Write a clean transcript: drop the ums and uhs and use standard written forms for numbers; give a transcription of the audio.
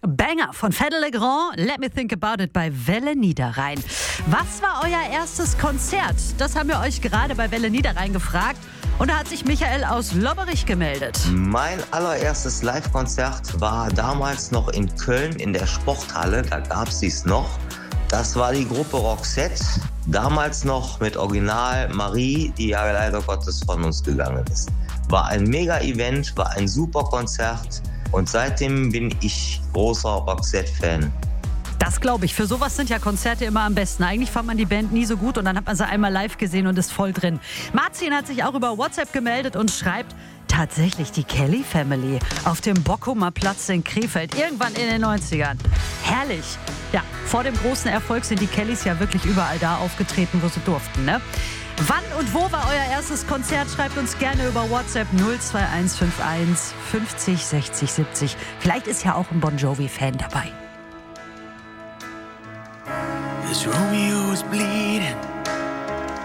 Banger von Fedde Le Grand, Let Me Think About It bei Welle Niederrhein. Was war euer erstes Konzert? Das haben wir euch gerade bei Welle Niederrhein gefragt. Und da hat sich Michael aus Lobberich gemeldet. Mein allererstes Live-Konzert war damals noch in Köln in der Sporthalle. Da gab es dies noch. Das war die Gruppe Roxette. Damals noch mit Original Marie, die ja leider Gottes von uns gegangen ist. War ein Mega-Event, war ein super Konzert. Und seitdem bin ich großer Roxette-Fan. Das glaube ich. Für sowas sind ja Konzerte immer am besten. Eigentlich fand man die Band nie so gut und dann hat man sie einmal live gesehen und ist voll drin. Marzin hat sich auch über WhatsApp gemeldet und schreibt, tatsächlich die Kelly Family auf dem Bockumer Platz in Krefeld, irgendwann in den 90ern. Herrlich. Ja, vor dem großen Erfolg sind die Kellys ja wirklich überall da aufgetreten, wo sie durften, ne? Wann und wo war euer erstes Konzert? Schreibt uns gerne über WhatsApp 02151 50 60 70. Vielleicht ist ja auch ein Bon Jovi-Fan dabei. This Romeo is bleeding.